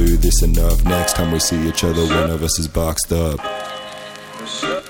do this enough. Next time we see each other, one of us is boxed up.